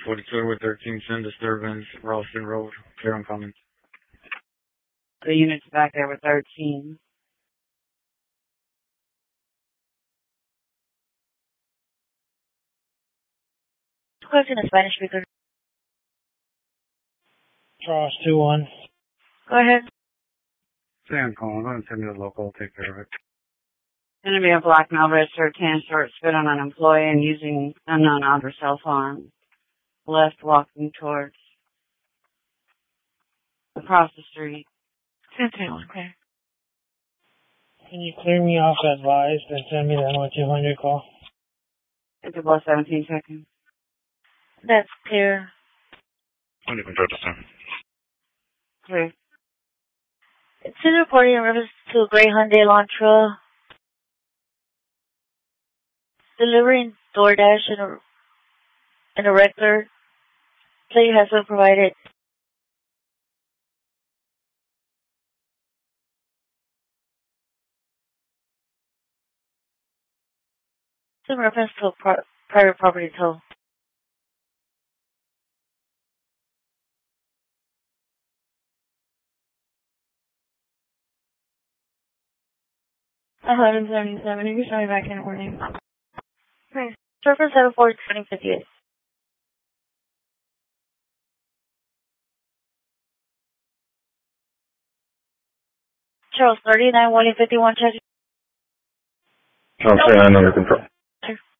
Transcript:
42 with 13, send disturbance, Ralston Road, clear on Cummins. The units back there were 13. Question the Spanish speaker. Charles 2-1. Go ahead. Sam calling, go ahead and send me the local, I'll take care of it. Going to be a black male registered 10 short spit on an employee and using unknown outer cell phone. Left walking towards across the street. 10-1, clear. Can you clear me off advised and send me the 200 call? It's about 17 seconds. That's clear. Under control, Sam. Clear. It's in reporting in reference to a gray Hyundai Elantra delivering DoorDash in a regular plate has been provided. It's in reference to a private property tow. $177. You can show me back in the morning. Okay. Surfer 74 2058. Charles 39 151 charge. Charles 39 under control.